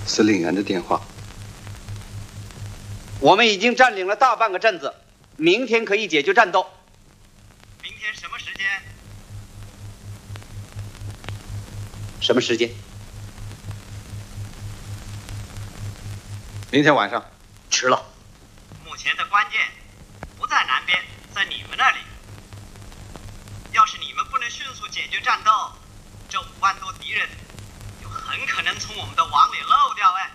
司令员的电话。 我们已经占领了大半个镇子，明天可以解决战斗。 明天什么时间？ 什么时间？ 明天晚上。 迟了。 目前的关键不在南边，在你们那里。要是你们不能迅速解决战斗，这5万多敌人就很可能从我们的网里漏掉哎。